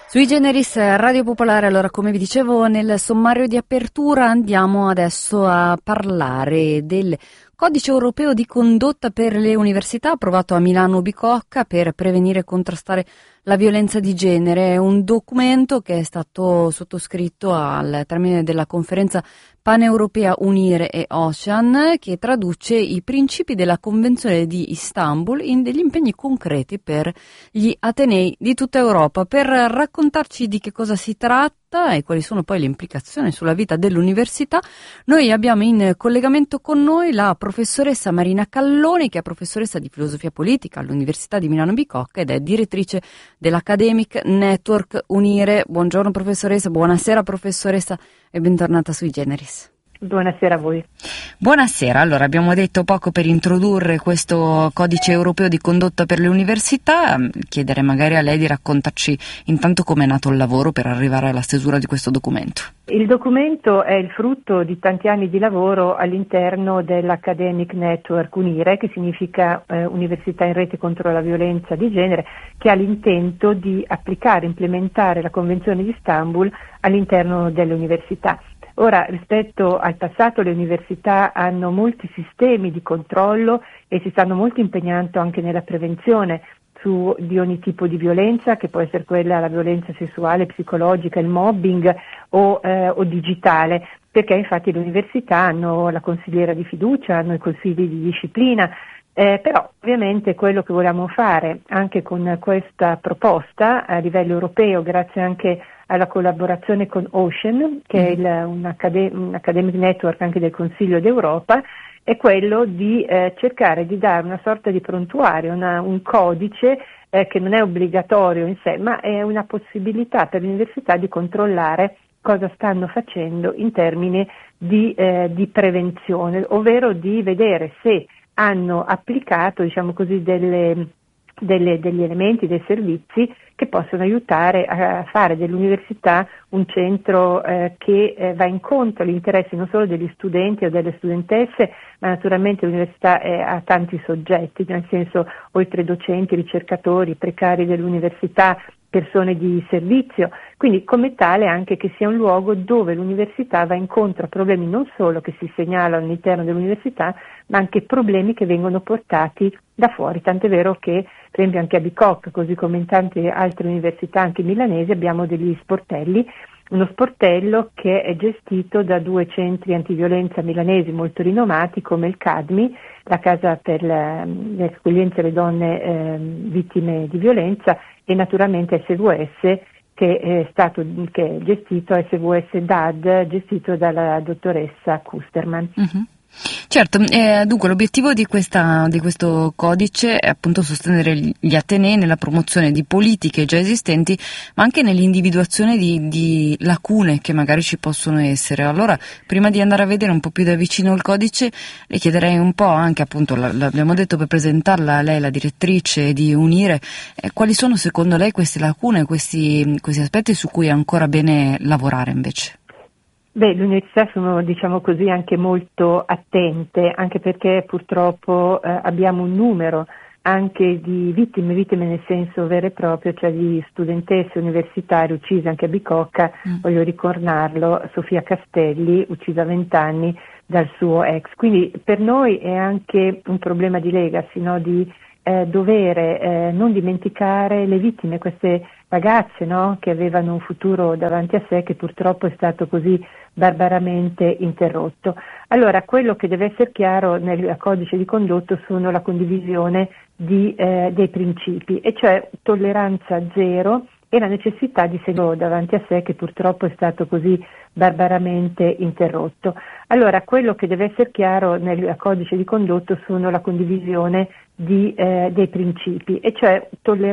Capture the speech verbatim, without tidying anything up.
Sui generis Radio Popolare, allora come vi dicevo nel sommario di apertura andiamo adesso a parlare del Codice Europeo di Condotta per le Università approvato a Milano Bicocca per prevenire e contrastare la violenza di genere. È un documento che è stato sottoscritto al termine della conferenza paneuropea Unire e Ocean, che traduce i principi della Convenzione di Istanbul in degli impegni concreti per gli atenei di tutta Europa. Per raccontarci di che cosa si tratta e quali sono poi le implicazioni sulla vita dell'università, noi abbiamo in collegamento con noi la professoressa Marina Calloni, che è professoressa di filosofia politica all'Università di Milano Bicocca ed è direttrice dell'Academic Network Unire. Buongiorno professoressa, buonasera professoressa e bentornata sui Generis. Buonasera a voi. Buonasera, allora abbiamo detto poco per introdurre questo codice europeo di condotta per le università, chiedere magari a lei di raccontarci intanto come è nato il lavoro per arrivare alla stesura di questo documento. Il documento è il frutto di tanti anni di lavoro all'interno dell'Academic Network Unire, che significa eh, Università in Rete contro la violenza di genere, che ha l'intento di applicare e implementare la Convenzione di Istanbul all'interno delle università. Ora, rispetto al passato, le università hanno molti sistemi di controllo e si stanno molto impegnando anche nella prevenzione su, di ogni tipo di violenza, che può essere quella, la violenza sessuale, psicologica, il mobbing o, eh, o digitale, perché infatti le università hanno la consigliera di fiducia, hanno i consigli di disciplina. Eh, però ovviamente quello che vogliamo fare anche con questa proposta a livello europeo, grazie anche alla collaborazione con Ocean, che è il, un, acad- un academic network anche del Consiglio d'Europa, è quello di eh, cercare di dare una sorta di prontuario, una, un codice eh, che non è obbligatorio in sé, ma è una possibilità per l'università di controllare cosa stanno facendo in termini di, eh, di prevenzione, ovvero di vedere se hanno applicato, diciamo così, delle, delle, degli elementi, dei servizi che possono aiutare a fare dell'università un centro eh, che eh, va incontro agli interessi non solo degli studenti o delle studentesse, ma naturalmente l'università è, ha tanti soggetti, nel senso oltre docenti, ricercatori, precari dell'università, persone di servizio, quindi come tale anche che sia un luogo dove l'università va incontro a problemi non solo che si segnalano all'interno dell'università, ma anche problemi che vengono portati da fuori, tant'è vero che per esempio anche a Bicocca, così come in tante altre università anche milanesi, abbiamo degli sportelli, uno sportello che è gestito da due centri antiviolenza milanesi molto rinomati come il CADMI, la Casa per l'accoglienza delle donne eh, vittime di violenza, e naturalmente S V S che è stato che è gestito S V S D A D, gestito dalla dottoressa Kusterman. Mm-hmm. Certo, eh, dunque l'obiettivo di, questa, di questo codice è appunto sostenere gli atenei nella promozione di politiche già esistenti, ma anche nell'individuazione di, di lacune che magari ci possono essere. Allora, prima di andare a vedere un po' più da vicino il codice, le chiederei un po' anche, appunto, l'abbiamo detto per presentarla a lei, la direttrice di Unire, eh, quali sono secondo lei queste lacune, questi, questi aspetti su cui è ancora bene lavorare invece? Beh, le università sono, diciamo così, anche molto attente, anche perché purtroppo eh, abbiamo un numero anche di vittime, vittime nel senso vero e proprio, cioè di studentesse universitarie uccise anche a Bicocca, mm. voglio ricordarlo, Sofia Castelli, uccisa a vent'anni dal suo ex. Quindi per noi è anche un problema di legacy, no? di eh, dovere eh, non dimenticare le vittime, queste ragazze, no? che avevano un futuro davanti a sé, che purtroppo è stato così barbaramente interrotto. Allora, quello che deve essere chiaro nel codice di condotta sono la condivisione di, eh, dei principi, e cioè tolleranza zero e la necessità di seguire davanti a sé, che purtroppo è stato così barbaramente interrotto. Allora, quello che deve essere chiaro nel codice di condotta sono la condivisione di, eh, dei principi, e cioè tolleranza